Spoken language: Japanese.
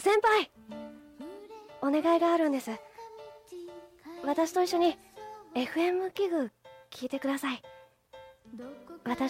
先輩、お願いがあるんです。私と一緒に FM 器具聞いてください。私